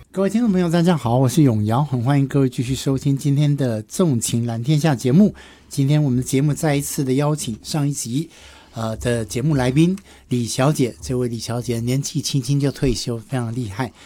各位听众朋友大家好，我是永尧，很欢迎各位继续收听今天的纵情蓝天下节目。今天我们的节目再一次的邀请上一集的节目来宾李小姐，这位李小姐年纪轻轻就退休，非常厉害。